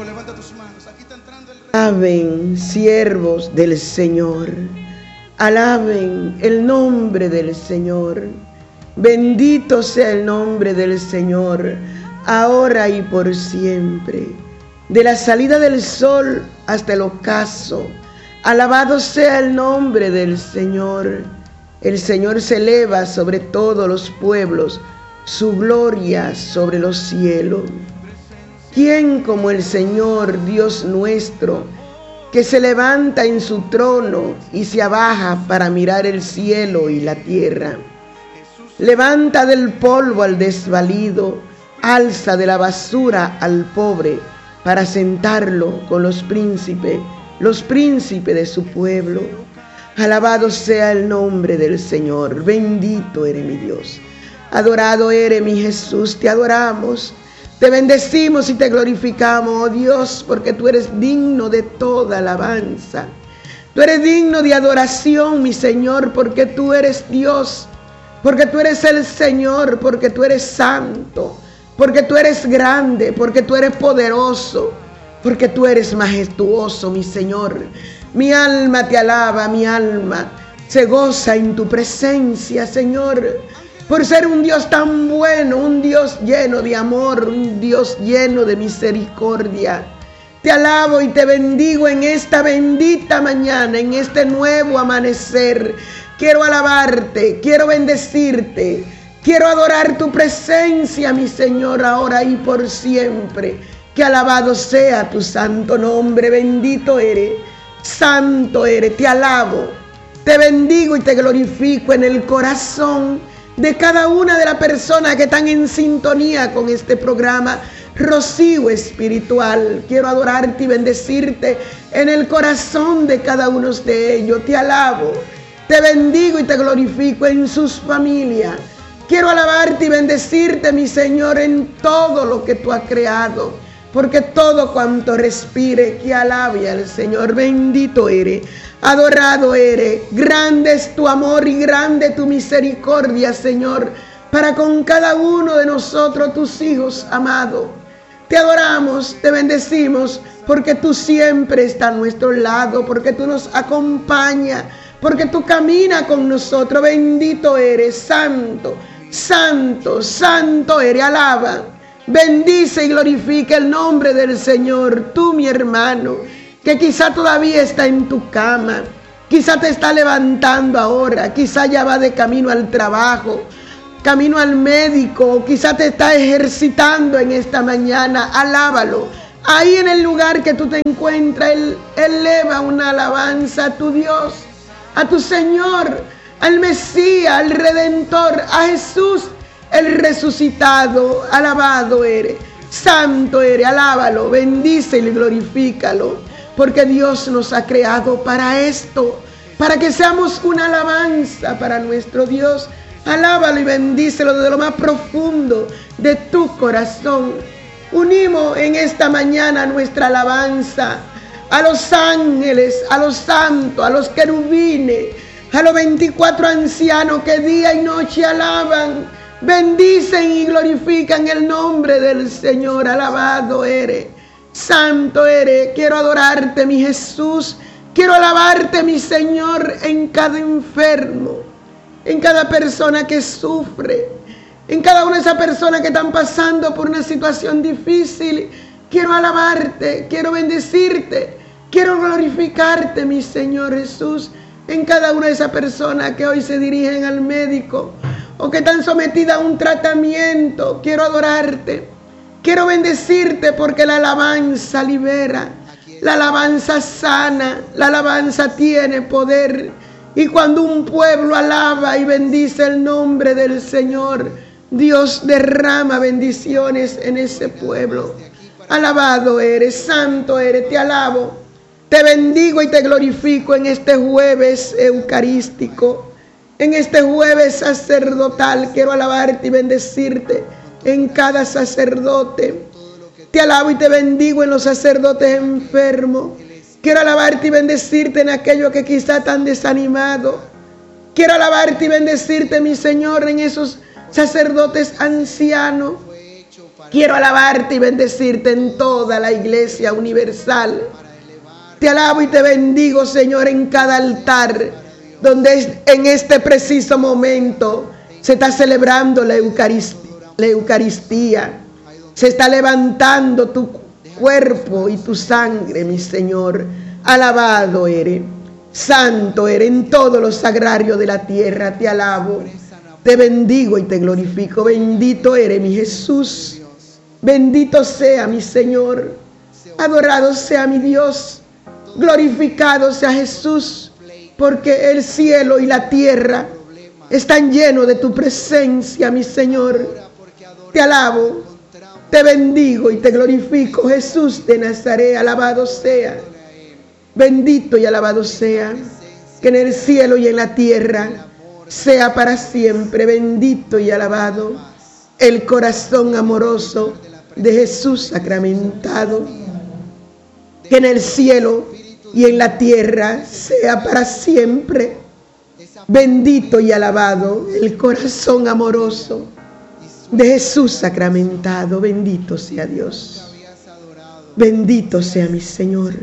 algo, levanta tus manos. Aquí está entrando el rey. Alaben, siervos del Señor. Alaben el nombre del Señor. Bendito sea el nombre del Señor, ahora y por siempre. De la salida del sol hasta el ocaso, alabado sea el nombre del Señor. El Señor se eleva sobre todos los pueblos, su gloria sobre los cielos. ¿Quién como el Señor, Dios nuestro, que se levanta en su trono y se abaja para mirar el cielo y la tierra? Levanta del polvo al desvalido, alza de la basura al pobre, para sentarlo con los príncipes de su pueblo. Alabado sea el nombre del Señor, bendito eres mi Dios. Adorado eres mi Jesús, te adoramos, te bendecimos y te glorificamos, oh Dios, porque tú eres digno de toda alabanza. Tú eres digno de adoración, mi Señor, porque tú eres Dios, porque tú eres el Señor, porque tú eres santo, porque tú eres grande, porque tú eres poderoso, porque tú eres majestuoso, mi Señor. Mi alma te alaba, mi alma se goza en tu presencia, Señor, por ser un Dios tan bueno, un Dios lleno de amor, un Dios lleno de misericordia. Te alabo y te bendigo en esta bendita mañana, en este nuevo amanecer. Quiero alabarte, quiero bendecirte, quiero adorar tu presencia, mi Señor, ahora y por siempre. Que alabado sea tu santo nombre, bendito eres, santo eres. Te alabo, te bendigo y te glorifico en el corazón de cada una de las personas que están en sintonía con este programa Rocío Espiritual. Quiero adorarte y bendecirte en el corazón de cada uno de ellos. Te alabo, te bendigo y te glorifico en sus familias. Quiero alabarte y bendecirte, mi Señor, en todo lo que tú has creado, porque todo cuanto respire, que alabe al Señor. Bendito eres, adorado eres, grande es tu amor y grande tu misericordia, Señor, para con cada uno de nosotros, tus hijos amados. Te adoramos, te bendecimos, porque tú siempre estás a nuestro lado, porque tú nos acompañas, porque tú caminas con nosotros. Bendito eres, santo, santo, santo eres. Alaba, bendice y glorifica el nombre del Señor. Tú, mi hermano, que quizá todavía está en tu cama, quizá te está levantando ahora, quizá ya va de camino al trabajo, camino al médico, quizá te está ejercitando en esta mañana. Alábalo. Ahí en el lugar que tú te encuentras, eleva una alabanza a tu Dios, a tu Señor, al Mesías, al Redentor, a Jesús, el resucitado. Alabado eres, santo eres. Alábalo, bendícelo y glorifícalo, porque Dios nos ha creado para esto, para que seamos una alabanza para nuestro Dios. Alábalo y bendícelo desde lo más profundo de tu corazón. Unimos en esta mañana nuestra alabanza a los ángeles, a los santos, a los querubines, a los 24 ancianos que día y noche alaban, bendicen y glorifican el nombre del Señor. Alabado eres, santo eres. Quiero adorarte, mi Jesús, quiero alabarte, mi Señor, en cada enfermo, en cada persona que sufre, en cada una de esas personas que están pasando por una situación difícil. Quiero alabarte, quiero bendecirte, quiero glorificarte, mi Señor Jesús, en cada una de esas personas que hoy se dirigen al médico o que están sometidas a un tratamiento. Quiero adorarte, quiero bendecirte, porque la alabanza libera, la alabanza sana, la alabanza tiene poder. Y cuando un pueblo alaba y bendice el nombre del Señor, Dios derrama bendiciones en ese pueblo. Alabado eres, santo eres. Te alabo, te bendigo y te glorifico en este jueves eucarístico, en este jueves sacerdotal. Quiero alabarte y bendecirte en cada sacerdote. Te alabo y te bendigo en los sacerdotes enfermos. Quiero alabarte y bendecirte en aquellos que quizá están desanimados. Quiero alabarte y bendecirte, mi Señor, en esos sacerdotes ancianos Quiero alabarte y bendecirte en toda la iglesia universal. Te alabo y te bendigo, Señor, en cada altar donde en este preciso momento se está celebrando la Eucaristía. Se está levantando tu cuerpo y tu sangre, mi Señor. Alabado eres, santo eres en todos los sagrarios de la tierra. Te alabo, te bendigo y te glorifico. Bendito eres, mi Jesús. Bendito sea mi Señor. Adorado sea mi Dios. Glorificado sea Jesús, porque el cielo y la tierra están llenos de tu presencia, mi Señor. Te alabo, te bendigo y te glorifico, Jesús de Nazaret. Alabado sea, bendito y alabado sea, que en el cielo y en la tierra sea para siempre bendito y alabado el corazón amoroso de Jesús sacramentado. Que en el cielo y en la tierra sea para siempre bendito y alabado el corazón amoroso de Jesús sacramentado. Bendito sea Dios. Bendito sea mi Señor.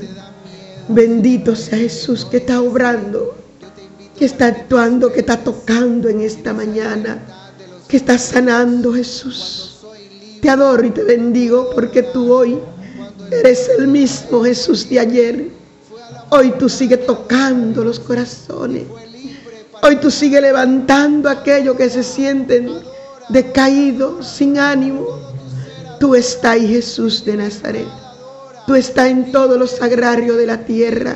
Bendito sea Jesús, que está obrando, que está actuando, que está tocando en esta mañana, que está sanando, Jesús. Te adoro y te bendigo porque tú hoy eres el mismo Jesús de ayer. Hoy tú sigues tocando los corazones. Hoy tú sigues levantando a aquellos que se sienten decaídos, sin ánimo. Tú estás ahí, Jesús de Nazaret. Tú estás en todos los sagrarios de la tierra.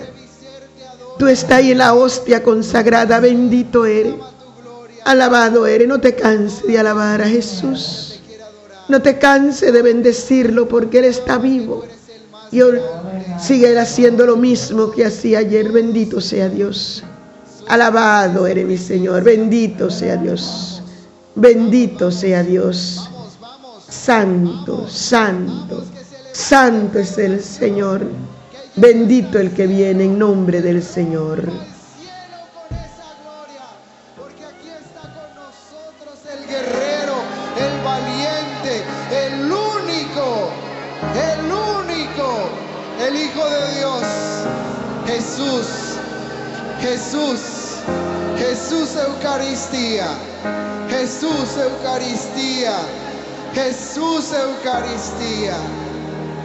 Tú estás ahí en la hostia consagrada. Bendito eres. Alabado eres. No te canses de alabar a Jesús. No te canses de bendecirlo porque Él está vivo. Y hoy sigue haciendo lo mismo que hacía ayer. Bendito sea Dios. Alabado eres mi Señor. Bendito sea Dios. Bendito sea Dios. Santo, santo, santo es el Señor. Bendito el que viene en nombre del Señor. Porque aquí está con nosotros el guerrero, el valiente, el único, el Hijo de Dios, Jesús, Jesús, Jesús Eucaristía, Jesús Eucaristía, Jesús Eucaristía.